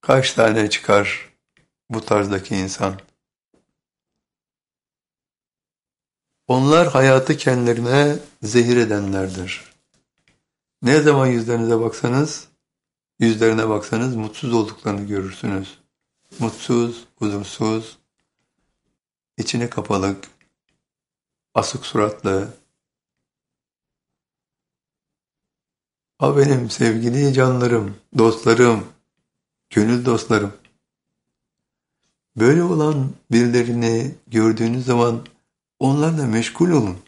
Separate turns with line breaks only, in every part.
Kaç tane çıkar bu tarzdaki insan? Onlar hayatı kendilerine zehir edenlerdir. Ne zaman yüzlerine baksanız mutsuz olduklarını görürsünüz. Mutsuz, huzursuz, içine kapalık, asık suratlı. Ha benim sevgili canlarım, dostlarım, gönül dostlarım. Böyle olan birilerini gördüğünüz zaman onlarla meşgul olun.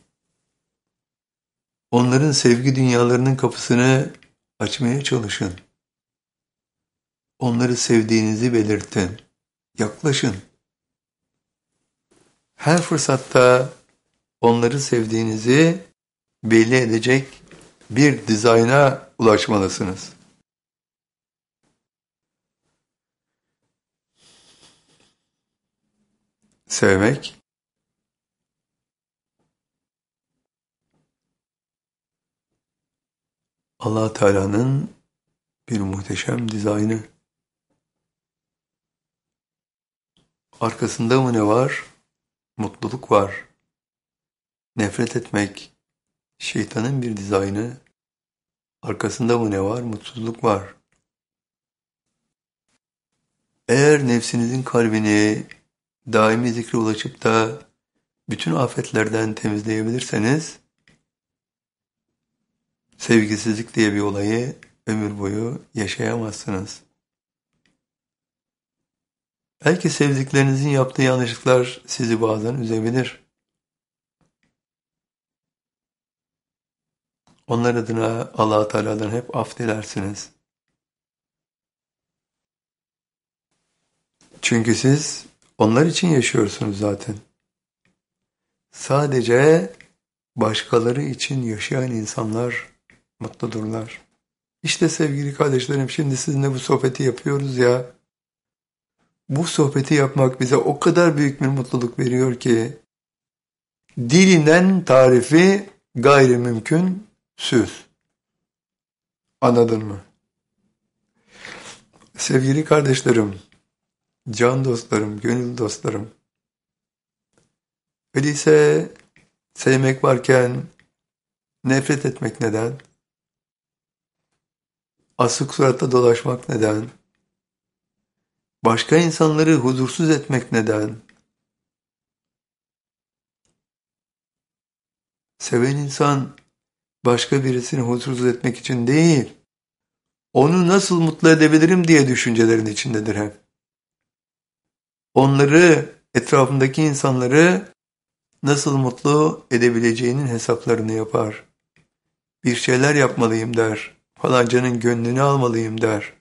Onların sevgi dünyalarının kapısını açmaya çalışın. Onları sevdiğinizi belirtin. Yaklaşın. Her fırsatta onları sevdiğinizi belli edecek bir dizayna ulaşmalısınız. Sevmek, Allah Teala'nın bir muhteşem dizaynı. Arkasında mı ne var? Mutluluk var. Nefret etmek, şeytanın bir dizaynı. Arkasında mı ne var? Mutsuzluk var. Eğer nefsinizin kalbini daimi zikre ulaşıp da bütün afetlerden temizleyebilirseniz, sevgisizlik diye bir olayı ömür boyu yaşayamazsınız. Belki sevdiklerinizin yaptığı yanlışlıklar sizi bazen üzebilir. Onlar adına Allah-u Teala'dan hep af dilersiniz. Çünkü siz onlar için yaşıyorsunuz zaten. Sadece başkaları için yaşayan insanlar mutludurlar. İşte sevgili kardeşlerim, şimdi sizinle bu sohbeti yapıyoruz ya. Bu sohbeti yapmak bize o kadar büyük bir mutluluk veriyor ki dilinden tarifi gayrimümkün süz. Anladın mı? Sevgili kardeşlerim, can dostlarım, gönül dostlarım. Öyleyse sevmek varken nefret etmek neden? Asık suratta dolaşmak neden? Başka insanları huzursuz etmek neden? Seven insan başka birisini huzursuz etmek için değil, onu nasıl mutlu edebilirim diye düşüncelerin içindedir hep. Onları, etrafındaki insanları nasıl mutlu edebileceğinin hesaplarını yapar. Bir şeyler yapmalıyım der, falancanın gönlünü almalıyım der.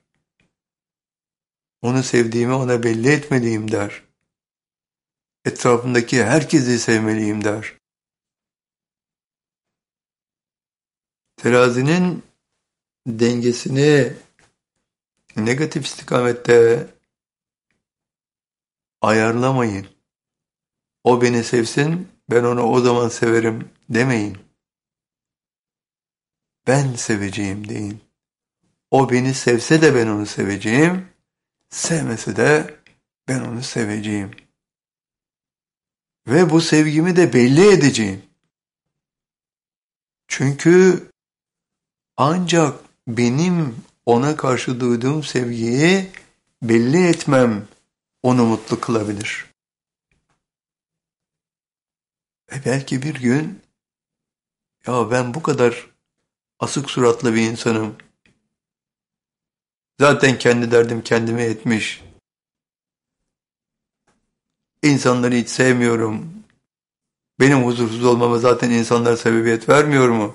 Onu sevdiğimi ona belli etmeliyim der. Etrafındaki herkesi sevmeliyim der. Terazinin dengesini negatif istikamette ayarlamayın. O beni sevsin, ben onu o zaman severim demeyin. Ben seveceğim deyin. O beni sevse de ben onu seveceğim, sevmese de ben onu seveceğim. Ve bu sevgimi de belli edeceğim. Çünkü ancak benim ona karşı duyduğum sevgiyi belli etmem onu mutlu kılabilir. Ve belki bir gün, ya ben bu kadar asık suratlı bir insanım. Zaten kendi derdim kendime yetmiş. İnsanları hiç sevmiyorum. Benim huzursuz olmama zaten insanlar sebebiyet vermiyor mu?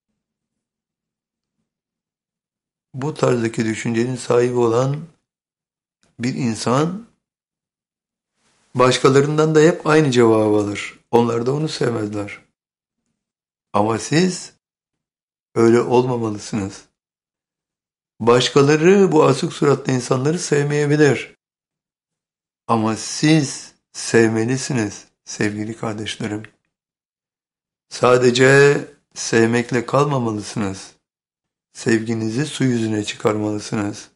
Bu tarzdaki düşüncenin sahibi olan bir insan başkalarından da hep aynı cevabı alır. Onlar da onu sevmezler. Ama siz öyle olmamalısınız. Başkaları bu asık suratlı insanları sevmeyebilir. Ama siz sevmelisiniz sevgili kardeşlerim. Sadece sevmekle kalmamalısınız. Sevginizi su yüzüne çıkarmalısınız.